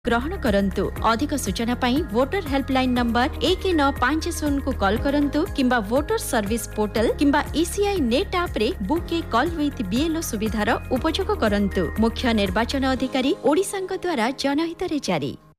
ग्रहण करंतु। अधिक सूचना पाई वोटर हेल्पलाइन नंबर 1950 को कॉल करंतु किंबा वोटर सर्विस पोर्टल किंबा ECI नेट ऐप रे book A call with BLO सुविधार उपयोग करंतु। मुख्य निर्वाचन अधिकारी ओडिशांक द्वारा जनहित रे जारी।